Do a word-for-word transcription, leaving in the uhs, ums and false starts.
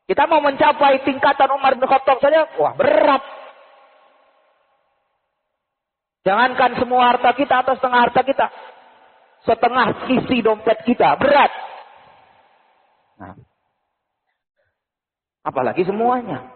Kita mau mencapai tingkatan Umar bin Khattab saja, wah berat. Jangankan semua harta kita atau setengah harta kita. Setengah isi dompet kita, berat. Nah, apalagi semuanya.